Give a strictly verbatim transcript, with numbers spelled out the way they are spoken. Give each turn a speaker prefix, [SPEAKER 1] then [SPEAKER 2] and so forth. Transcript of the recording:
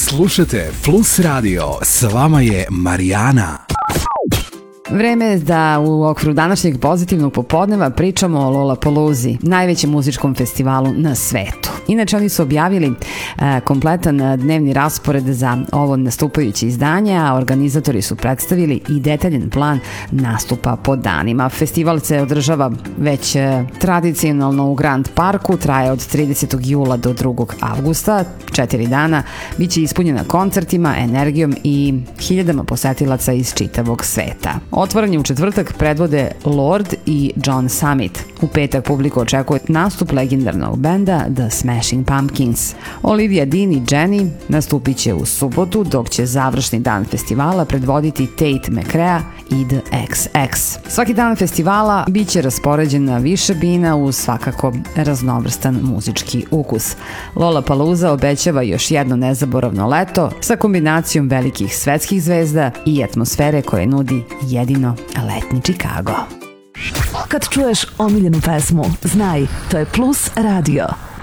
[SPEAKER 1] Slušajte Plus Radio, s vama je Marijana.
[SPEAKER 2] Vreme je da u okviru današnjeg pozitivnog popodneva pričamo o Lollapaloozi, najvećem muzičkom festivalu na svetu. Inače, oni su objavili e, kompletan dnevni raspored za ovo nastupajuće izdanje, a organizatori su predstavili i detaljan plan nastupa po danima. Festival se održava već e, tradicionalno u Grand Parku, traje od tridesetog jula do drugog avgusta, četiri dana, bit će ispunjena koncertima, energijom i hiljadama posetilaca iz čitavog sveta. Otvaranje u četvrtak predvode Lorde i John Summit. U petak publiku očekuje nastup legendarnog benda The Smashing Pumpkins. Olivia Dean i Jenny nastupit će u subotu, dok će završni dan festivala predvoditi Tate McRae i The X X. Svaki dan festivala bit će raspoređen na više bina uz svakako raznovrstan muzički ukus. Lollapalooza obećava još jedno nezaboravno leto sa kombinacijom velikih svetskih zvezda i atmosfere koje nudi jedino letnji Chicago.
[SPEAKER 3] Kad čuješ omiljenu pesmu, znaj, to je Plus Radio.